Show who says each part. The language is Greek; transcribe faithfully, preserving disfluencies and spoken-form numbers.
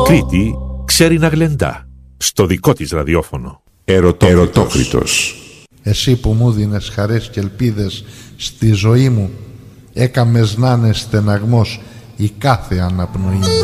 Speaker 1: Κρήτη ξέρει να γλεντά. Στο δικό της ραδιόφωνο. Ερωτόκριτος.
Speaker 2: Εσύ που μου δίνες χαρές και ελπίδες στη ζωή μου, έκαμες να είναι στεναγμός η κάθε αναπνοή μου.